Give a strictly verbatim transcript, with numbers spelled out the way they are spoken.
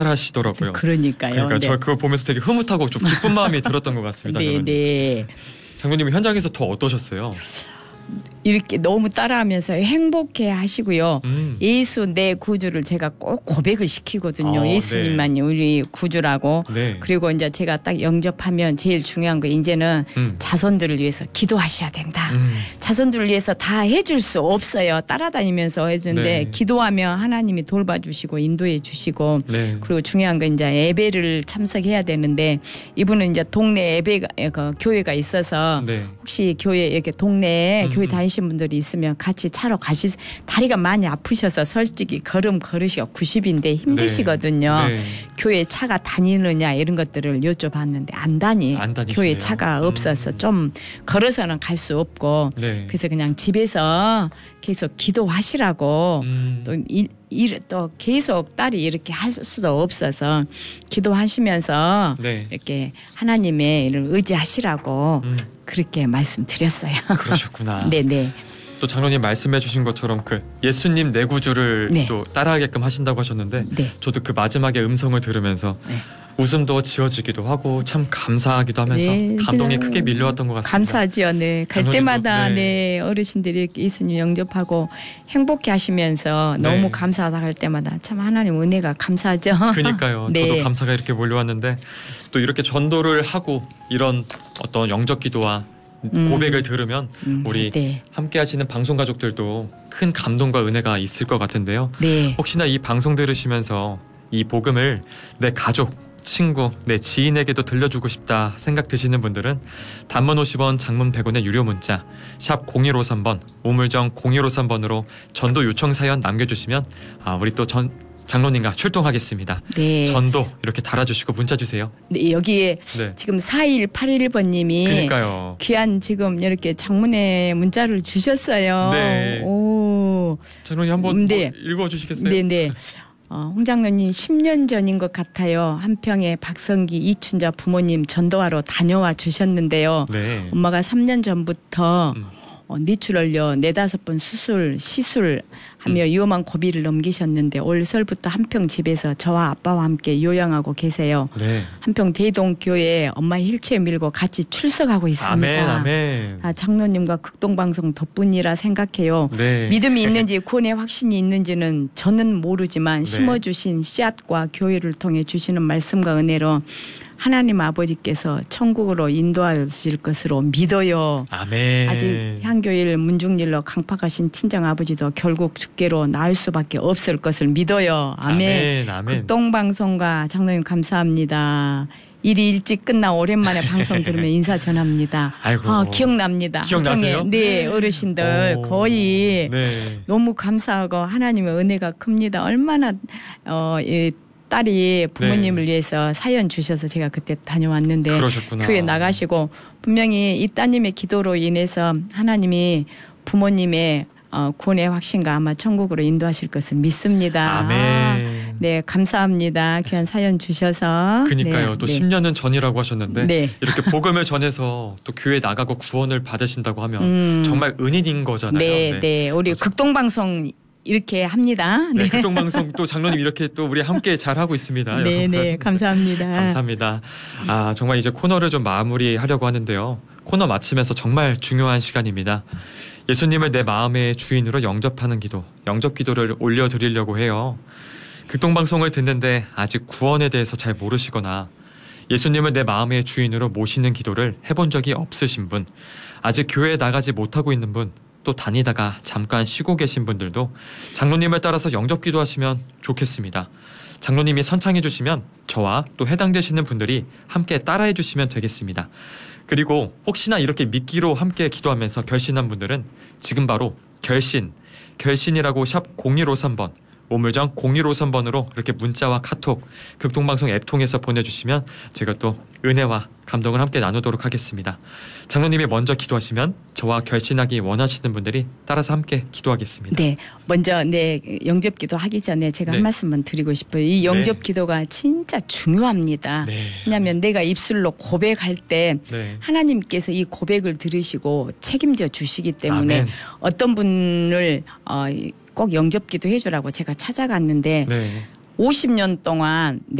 하시더라고요. 그러니까요. 그러니까 네. 저 그거 보면서 되게 흐뭇하고 좀 기쁜 마음이 들었던 것 같습니다. 네, 장로님. 네. 장로님 현장에서 더 어떠셨어요? 이렇게 너무 따라하면서 행복해 하시고요. 음. 예수 내 구주를 제가 꼭 고백을 시키거든요. 어, 예수님만이 네. 우리 구주라고. 네. 그리고 이제 제가 딱 영접하면 제일 중요한 거 이제는 음. 자손들을 위해서 기도하셔야 된다. 음. 자손들을 위해서 다 해줄 수 없어요. 따라다니면서 해주는데 네. 기도하면 하나님이 돌봐주시고 인도해 주시고 네. 그리고 중요한 건 이제 예배를 참석해야 되는데 이분은 이제 동네 예배가 그 교회가 있어서 네. 혹시 교회 이렇게 동네에 음, 교회 음. 다니신 분들이 있으면 같이 차로 가시 다리가 많이 아프셔서 솔직히 걸음 걸으시가 구십인데 힘드시거든요. 네. 네. 교회 차가 다니느냐 이런 것들을 여쭤봤는데 안 다니. 안 다니시네요. 교회 차가 없어서 음. 좀 걸어서는 갈 수 없고 네. 그래서 그냥 집에서 계속 기도하시라고 음. 또 일, 일, 또 계속 딸이 이렇게 할 수도 없어서 기도하시면서 네. 이렇게 하나님의 일을 의지하시라고 음. 그렇게 말씀드렸어요. 그러셨구나. 네네. 또 장로님 말씀해 주신 것처럼 그 예수님 내 구주를 네. 또 따라하게끔 하신다고 하셨는데 네. 저도 그 마지막에 음성을 들으면서 네. 웃음도 지어지기도 하고 참 감사하기도 하면서 네, 감동이 진짜 크게 밀려왔던 것 같습니다. 감사하지요. 네. 갈 장로님도, 때마다 네. 네. 어르신들이 예수님 영접하고 행복해 하시면서 네. 너무 감사하다 할 때마다 참 하나님 은혜가 감사하죠. 그러니까요. 네. 저도 감사가 이렇게 몰려왔는데 또 이렇게 전도를 하고 이런 어떤 영접 기도와 음. 고백을 들으면 음, 우리 네. 함께 하시는 방송 가족들도 큰 감동과 은혜가 있을 것 같은데요. 네. 혹시나 이 방송 들으시면서 이 복음을 내 가족, 친구, 내 지인에게도 들려주고 싶다 생각 드시는 분들은 단문 오십 원, 장문 백 원의 유료 문자 샵 공일오삼 번, 우물정 공일오삼 번으로 전도 요청 사연 남겨주시면 아, 우리 또 전 장로님과 출동하겠습니다. 네. 전도 이렇게 달아주시고 문자 주세요. 네, 여기에 네. 지금 사일팔일 번님이 그러니까요. 귀한 지금 이렇게 장문의 문자를 주셨어요. 네. 오. 장로님 한번 네. 뭐 읽어주시겠어요? 네네. 어, 홍 장로님 십 년 전인 것 같아요. 한평에 박성기 이춘자 부모님 전도하러 다녀와 주셨는데요. 네. 엄마가 삼 년 전부터 음. 어, 뇌출혈려 네다섯 번 수술, 시술하며 음. 위험한 고비를 넘기셨는데 올 설부터 한평 집에서 저와 아빠와 함께 요양하고 계세요. 네. 한평 대동교회에 엄마 휠체어 밀고 같이 출석하고 있습니다. 아멘, 아멘. 아, 장로님과 극동방송 덕분이라 생각해요. 네. 믿음이 있는지 구원의 확신이 있는지는 저는 모르지만 네. 심어주신 씨앗과 교회를 통해 주시는 말씀과 은혜로 하나님 아버지께서 천국으로 인도하실 것으로 믿어요. 아멘. 아직 향교일 문중일로 강팍하신 친정 아버지도 결국 죽게로 나을 수밖에 없을 것을 믿어요. 아멘. 아멘, 아멘. 극동방송과 장로님 감사합니다. 일이 일찍 끝나 오랜만에 방송 들으면 인사 전합니다. 아이고. 아, 기억납니다. 기억나세요? 한평에, 네, 어르신들 오, 거의 네. 너무 감사하고 하나님의 은혜가 큽니다. 얼마나 어, 이 딸이 부모님을 네. 위해서 사연 주셔서 제가 그때 다녀왔는데 그러셨구나. 교회 나가시고 분명히 이 따님의 기도로 인해서 하나님이 부모님의 어, 구원의 확신과 아마 천국으로 인도하실 것을 믿습니다. 아멘. 네, 감사합니다. 귀한 사연 주셔서. 그니까요. 네, 또 네. 십 년은 전이라고 하셨는데 네. 이렇게 복음을 전해서 또 교회 나가고 구원을 받으신다고 하면 음. 정말 은인인 거잖아요. 네, 네. 우리 맞아. 극동방송 이렇게 합니다. 네, 네. 극동방송 또 장로님 이렇게 또 우리 함께 잘 하고 있습니다. 네, 여러분. 네. 감사합니다. 감사합니다. 아, 정말 이제 코너를 좀 마무리하려고 하는데요. 코너 마치면서 정말 중요한 시간입니다. 예수님을 내 마음의 주인으로 영접하는 기도, 영접 기도를 올려드리려고 해요. 극동방송을 듣는데 아직 구원에 대해서 잘 모르시거나 예수님을 내 마음의 주인으로 모시는 기도를 해본 적이 없으신 분, 아직 교회에 나가지 못하고 있는 분, 또 다니다가 잠깐 쉬고 계신 분들도 장로님을 따라서 영접 기도하시면 좋겠습니다. 장로님이 선창해 주시면 저와 또 해당되시는 분들이 함께 따라해 주시면 되겠습니다. 그리고 혹시나 이렇게 믿기로 함께 기도하면서 결신한 분들은 지금 바로 결신, 결신이라고 샵 공일오삼 번, 우물정 공일오삼 번으로 이렇게 문자와 카톡, 극동방송 앱 통해서 보내주시면 제가 또 은혜와 감동을 함께 나누도록 하겠습니다. 장로님이 먼저 기도하시면 저와 결신하기 원하시는 분들이 따라서 함께 기도하겠습니다. 네, 먼저 네 영접 기도 하기 전에 제가 네. 한 말씀만 드리고 싶어요. 이 영접 네. 기도가 진짜 중요합니다. 네. 왜냐하면 내가 입술로 고백할 때 네. 하나님께서 이 고백을 들으시고 책임져 주시기 때문에 아멘. 어떤 분을 어, 꼭 영접 기도 해주라고 제가 찾아갔는데 네. 오십 년 동안